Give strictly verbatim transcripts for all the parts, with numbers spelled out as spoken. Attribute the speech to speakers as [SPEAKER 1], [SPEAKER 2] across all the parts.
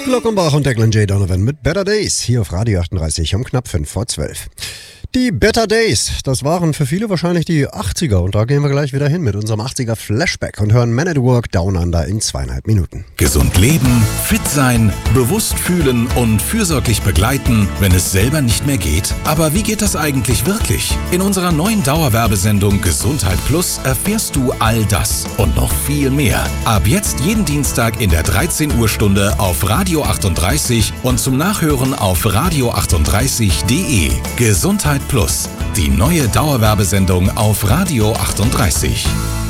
[SPEAKER 1] Glockenbach und Declan J. Donovan mit Better Days hier auf Radio achtunddreißig um knapp fünf vor zwölf. Die Better Days, das waren für viele wahrscheinlich die achtziger und da gehen wir gleich wieder hin mit unserem achtziger Flashback und hören Man at Work Down Under in zweieinhalb Minuten.
[SPEAKER 2] Gesund leben, fit sein, bewusst fühlen und fürsorglich begleiten, wenn es selber nicht mehr geht. Aber wie geht das eigentlich wirklich? In unserer neuen Dauerwerbesendung Gesundheit Plus erfährst du all das und noch viel mehr. Ab jetzt jeden Dienstag in der dreizehn Uhr Stunde auf Radio achtunddreißig und zum Nachhören auf radio achtunddreißig punkt de. Gesundheit Plus, die neue Dauerwerbesendung auf Radio achtunddreißig.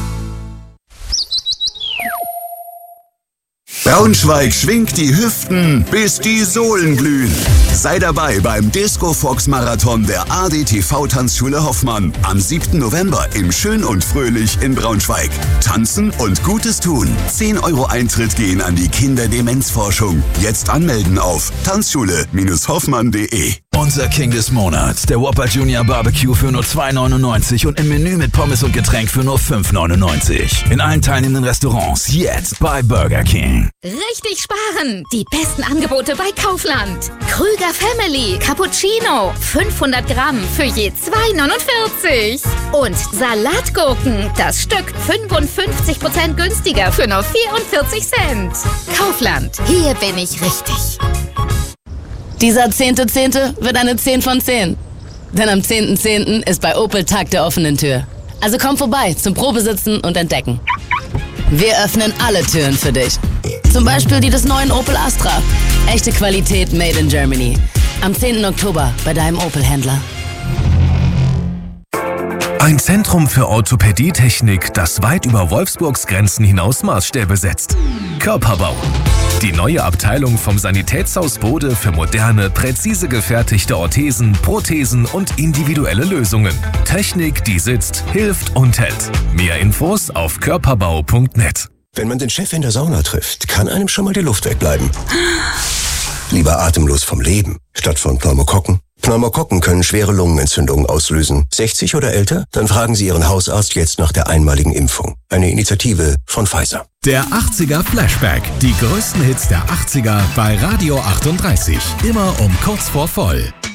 [SPEAKER 3] Braunschweig schwingt die Hüften, bis die Sohlen glühen. Sei dabei beim Disco Fox Marathon der A D T V-Tanzschule Hoffmann am siebten November im Schön und Fröhlich in Braunschweig. Tanzen und Gutes tun. zehn Euro Eintritt gehen an die Kinderdemenzforschung. Jetzt anmelden auf tanzschule Hoffmann punkt de.
[SPEAKER 4] Unser King des Monats, der Whopper Junior Barbecue für nur zwei neunundneunzig und im Menü mit Pommes und Getränk für nur fünf neunundneunzig. In allen teilnehmenden Restaurants jetzt bei Burger King.
[SPEAKER 5] Richtig sparen! Die besten Angebote bei Kaufland. Krüger Family Cappuccino, fünfhundert Gramm für je zwei neunundvierzig. Und Salatgurken, das Stück fünfundfünfzig Prozent günstiger für nur vierundvierzig Cent. Kaufland, hier bin ich richtig.
[SPEAKER 6] Dieser zehnte Zehnte wird eine zehn von zehn. Denn am zehnten Zehnten ist bei Opel Tag der offenen Tür. Also komm vorbei zum Probesitzen und Entdecken. Wir öffnen alle Türen für dich. Zum Beispiel die des neuen Opel Astra. Echte Qualität made in Germany. Am zehnten Oktober bei deinem Opel-Händler.
[SPEAKER 7] Ein Zentrum für Orthopädietechnik, das weit über Wolfsburgs Grenzen hinaus Maßstäbe setzt. Körperbau. Die neue Abteilung vom Sanitätshaus Bode für moderne, präzise gefertigte Orthesen, Prothesen und individuelle Lösungen. Technik, die sitzt, hilft und hält. Mehr Infos auf körperbau punkt net.
[SPEAKER 8] Wenn man den Chef in der Sauna trifft, kann einem schon mal die Luft wegbleiben. Lieber atemlos vom Leben, statt von Pneumokokken. Pneumokokken können schwere Lungenentzündungen auslösen. sechzig oder älter? Dann fragen Sie Ihren Hausarzt jetzt nach der einmaligen Impfung. Eine Initiative von Pfizer.
[SPEAKER 2] Der achtziger Flashback. Die größten Hits der achtziger bei Radio achtunddreißig. Immer um kurz vor voll.